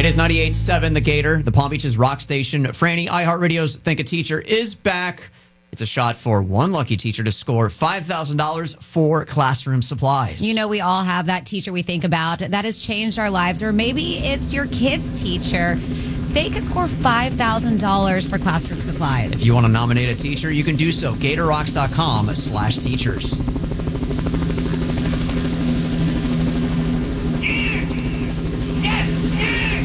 It is 98.7 The Gator, the Palm Beach's rock station. Franny, iHeartRadio's Think a Teacher is back. It's a shot for one lucky teacher to score $5,000 for classroom supplies. You know, we all have that teacher we think about that has changed our lives, or maybe it's your kid's teacher. They could score $5,000 for classroom supplies. If you want to nominate a teacher, you can do so. GatorRocks.com/teachers.